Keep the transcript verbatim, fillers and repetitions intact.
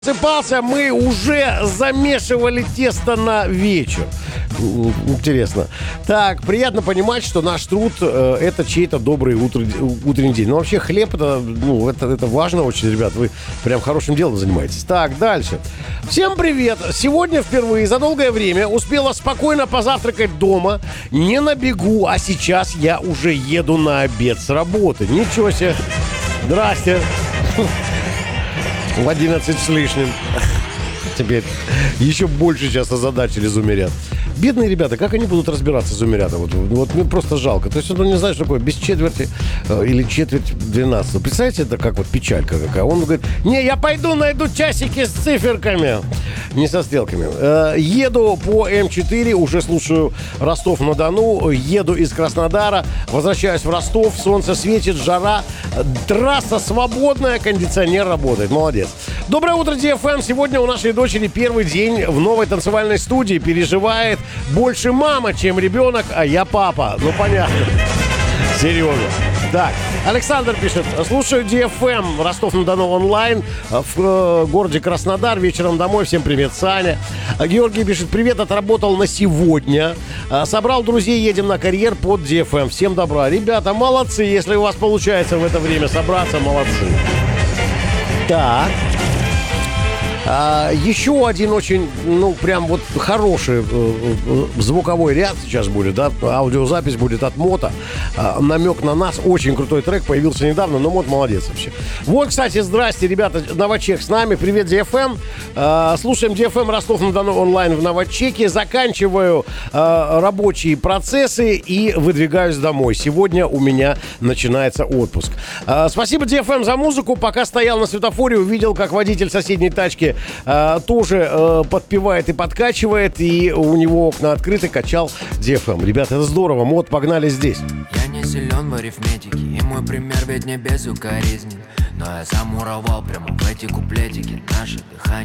Просыпался, мы уже замешивали тесто на вечер. Интересно. Так, приятно понимать, что наш труд э, это чей-то добрый утр, утренний день. Ну, вообще, хлеб это, ну, это, это важно очень, ребят. Вы прям хорошим делом занимаетесь. Так, дальше. Всем привет. Сегодня впервые за долгое время успела спокойно позавтракать дома. Не на бегу, а сейчас я уже еду на обед с работы. Ничего себе. Здрасте. В одиннадцать с лишним. Теперь еще больше сейчас озадачили зумерят. Бедные ребята, как они будут разбираться с зумерятом? Вот, вот мне просто жалко. То есть он не знает, что такое без четверти э, или четверть двенадцатого. Представляете, это как вот печалька какая. Он говорит, не, я пойду найду часики с циферками. Не со стрелками. Э, еду по эм четыре, уже слушаю Ростов-на-Дону. Еду из Краснодара, возвращаюсь в Ростов. Солнце светит, жара. Трасса свободная, кондиционер работает. Молодец. Доброе утро, ди эф эм. Сегодня у нашей дочери первый день в новой танцевальной студии. Переживает больше мама, чем ребенок, а я папа. Ну, понятно. Серьезно. Так, Александр пишет, слушаю ди эф эм Ростов-на-Дону онлайн в э, городе Краснодар. Вечером домой. Всем привет, Саня. Георгий пишет, привет, отработал на сегодня. Собрал друзей, едем на карьер под ди эф эм. Всем добра. Ребята, молодцы. Если у вас получается в это время собраться, молодцы. Так. А, еще один очень, ну, прям вот хороший э, э, звуковой ряд сейчас будет, да, аудиозапись будет от Мота. А, намек на нас, очень крутой трек, появился недавно, но Мот молодец вообще. Вот, кстати, здрасте, ребята, Новочек с нами, привет, ди эф эм. А, слушаем ди эф эм Ростов-на-Дону онлайн в Новочеке, заканчиваю а, рабочие процессы и выдвигаюсь домой. Сегодня у меня начинается отпуск. А, спасибо, ди эф эм, за музыку. Пока стоял на светофоре, увидел, как водитель соседней тачки Uh, тоже uh, подпевает и подкачивает, и у него окна открыты, качал ди эф эм. Ребята, это здорово, Мод, погнали здесь. Я не силен в арифметике, и мой пример ведь не безукоризнен, но я сам уровал прямо в эти куплетики. Наше дыхание